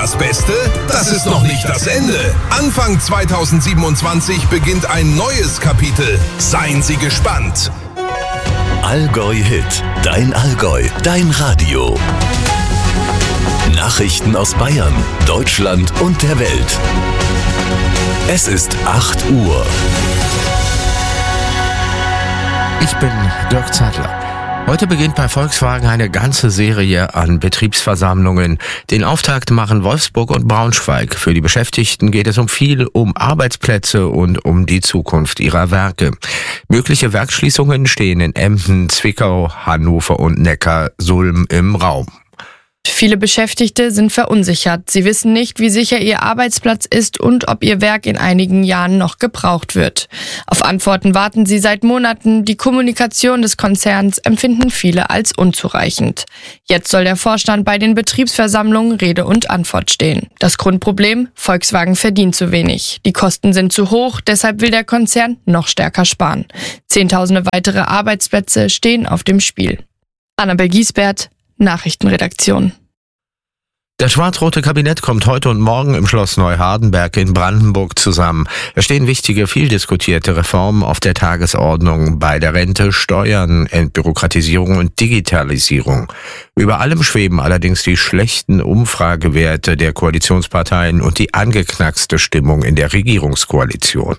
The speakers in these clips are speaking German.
das Beste? Das ist noch nicht das Ende. Anfang 2027 beginnt ein neues Kapitel. Seien Sie gespannt. Allgäu Hit, dein Allgäu, dein Radio. Nachrichten aus Bayern, Deutschland und der Welt. Es ist 8 Uhr. Ich bin Dirk Zeitler. Heute beginnt bei Volkswagen eine ganze Serie an Betriebsversammlungen. Den Auftakt machen Wolfsburg und Braunschweig. Für die Beschäftigten geht es um Arbeitsplätze und um die Zukunft ihrer Werke. Mögliche Werksschließungen stehen in Emden, Zwickau, Hannover und Neckarsulm im Raum. Viele Beschäftigte sind verunsichert. Sie wissen nicht, wie sicher ihr Arbeitsplatz ist und ob ihr Werk in einigen Jahren noch gebraucht wird. Auf Antworten warten sie seit Monaten. Die Kommunikation des Konzerns empfinden viele als unzureichend. Jetzt soll der Vorstand bei den Betriebsversammlungen Rede und Antwort stehen. Das Grundproblem: Volkswagen verdient zu wenig. Die Kosten sind zu hoch, deshalb will der Konzern noch stärker sparen. Zehntausende weitere Arbeitsplätze stehen auf dem Spiel. Annabel Giesbert, Nachrichtenredaktion. Das schwarz-rote Kabinett kommt heute und morgen im Schloss Neuhardenberg in Brandenburg zusammen. Es stehen wichtige, viel diskutierte Reformen auf der Tagesordnung bei der Rente, Steuern, Entbürokratisierung und Digitalisierung. Über allem schweben allerdings die schlechten Umfragewerte der Koalitionsparteien und die angeknackste Stimmung in der Regierungskoalition.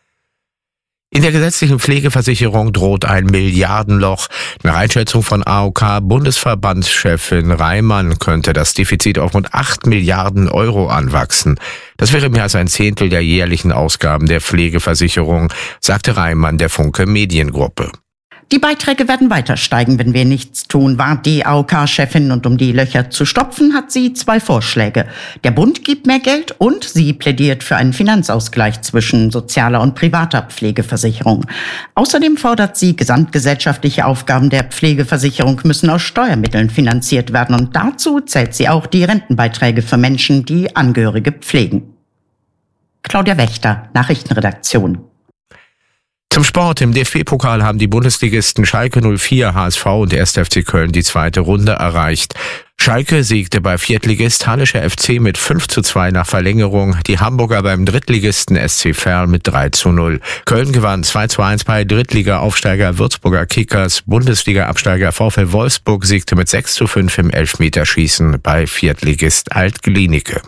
In der gesetzlichen Pflegeversicherung droht ein Milliardenloch. Nach Einschätzung von AOK-Bundesverbandschefin Reimann könnte das Defizit auf rund 8 Milliarden Euro anwachsen. Das wäre mehr als ein Zehntel der jährlichen Ausgaben der Pflegeversicherung, sagte Reimann der Funke Mediengruppe. Die Beiträge werden weiter steigen, wenn wir nichts tun, warnt die AOK-Chefin. Und um die Löcher zu stopfen, hat sie 2 Vorschläge. Der Bund gibt mehr Geld und sie plädiert für einen Finanzausgleich zwischen sozialer und privater Pflegeversicherung. Außerdem fordert sie, gesamtgesellschaftliche Aufgaben der Pflegeversicherung müssen aus Steuermitteln finanziert werden. Und dazu zählt sie auch die Rentenbeiträge für Menschen, die Angehörige pflegen. Claudia Wächter, Nachrichtenredaktion. Zum Sport. Im DFB-Pokal haben die Bundesligisten Schalke 04, HSV und 1. FC Köln die zweite Runde erreicht. Schalke siegte bei Viertligist Hallischer FC mit 5:2 nach Verlängerung, die Hamburger beim Drittligisten SC Verl mit 3:0. Köln gewann 2:1 bei Drittliga-Aufsteiger Würzburger Kickers, Bundesliga-Absteiger VfL Wolfsburg siegte mit 6:5 im Elfmeterschießen bei Viertligist Alt-Glienicke.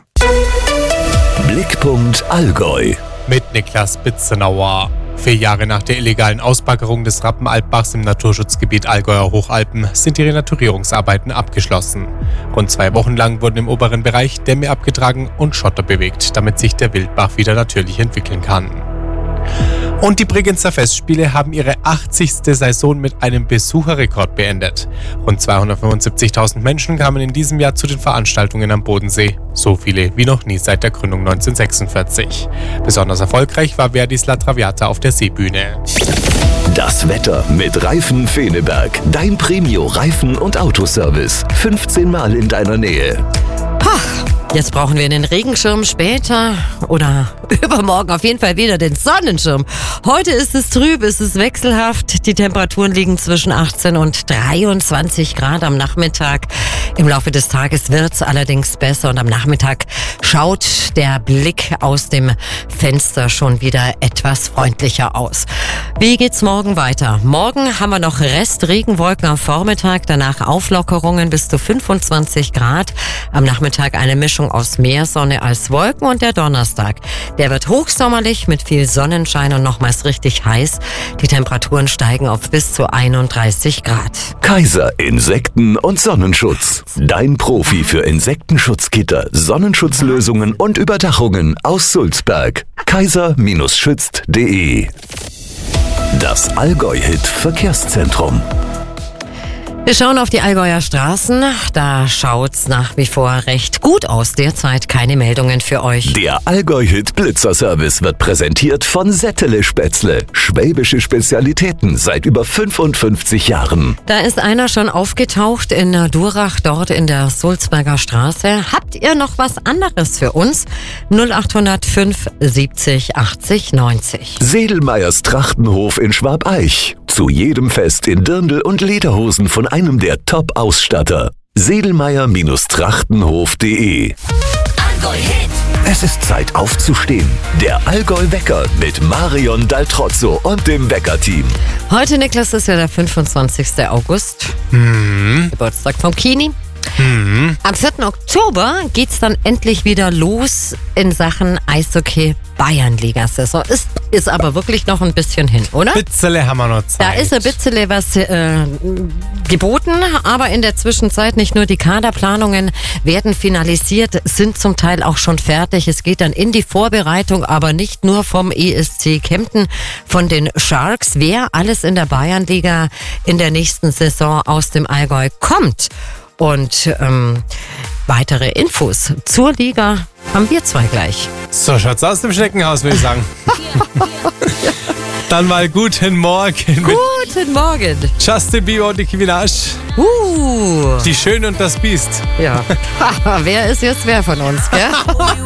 Blickpunkt Allgäu. Mit Niklas Bitzenauer. 4 Jahre nach der illegalen Ausbaggerung des Rappenaltbachs im Naturschutzgebiet Allgäuer Hochalpen sind die Renaturierungsarbeiten abgeschlossen. Rund 2 Wochen lang wurden im oberen Bereich Dämme abgetragen und Schotter bewegt, damit sich der Wildbach wieder natürlich entwickeln kann. Und die Bregenzer Festspiele haben ihre 80. Saison mit einem Besucherrekord beendet. Rund 275.000 Menschen kamen in diesem Jahr zu den Veranstaltungen am Bodensee. So viele wie noch nie seit der Gründung 1946. Besonders erfolgreich war Verdis La Traviata auf der Seebühne. Das Wetter mit Reifen Feneberg. Dein Premio-Reifen- und Autoservice. 15 Mal in deiner Nähe. Jetzt brauchen wir einen Regenschirm, später oder übermorgen auf jeden Fall wieder den Sonnenschirm. Heute ist es trüb, es ist wechselhaft. Die Temperaturen liegen zwischen 18 und 23 Grad am Nachmittag. Im Laufe des Tages wird's allerdings besser und am Nachmittag schaut der Blick aus dem Fenster schon wieder etwas freundlicher aus. Wie geht's morgen weiter? Morgen haben wir noch Restregenwolken am Vormittag, danach Auflockerungen bis zu 25 Grad. Am Nachmittag eine Mischung aus mehr Sonne als Wolken und der Donnerstag. Der wird hochsommerlich mit viel Sonnenschein und nochmals richtig heiß. Die Temperaturen steigen auf bis zu 31 Grad. Kaiser Insekten- und Sonnenschutz. Dein Profi für Insektenschutzgitter, Sonnenschutzlösungen und Überdachungen aus Sulzberg. kaiser-schützt.de. Das Allgäu-Hit Verkehrszentrum. Wir schauen auf die Allgäuer Straßen. Da schaut's nach wie vor recht gut aus. Derzeit keine Meldungen für euch. Der Allgäu-Hit Blitzerservice wird präsentiert von Settele Spätzle. Schwäbische Spezialitäten seit über 55 Jahren. Da ist einer schon aufgetaucht in Durach, dort in der Sulzberger Straße. Habt ihr noch was anderes für uns? 0800 570 80 90. Sedelmeyers Trachtenhof in Schwabeich. Zu jedem Fest in Dirndl und Lederhosen von einem der Top-Ausstatter. Sedelmeyer-Trachtenhof.de Allgäu-Hit. Es ist Zeit aufzustehen. Der Allgäu-Wecker mit Marion Daltrozzo und dem Wecker-Team. Heute, Niklas, ist ja der 25. August. Geburtstag vom Kini. Am 4. Oktober geht's dann endlich wieder los in Sachen Eishockey Bayernliga-Saison. Ist aber wirklich noch ein bisschen hin, oder? Bitzele haben wir noch Zeit. Da ist ein bisschen was geboten, aber in der Zwischenzeit nicht nur die Kaderplanungen werden finalisiert, sind zum Teil auch schon fertig. Es geht dann in die Vorbereitung, aber nicht nur vom ESC Kempten, von den Sharks, wer alles in der Bayernliga in der nächsten Saison aus dem Allgäu kommt. Und weitere Infos zur Liga haben wir zwei gleich. So schaut's aus dem Schneckenhaus, würde ich sagen. Dann mal guten Morgen. Guten Morgen. Justin Bieber und Nicki Minaj. Die Schöne und das Biest. Ja. Wer ist jetzt wer von uns, gell?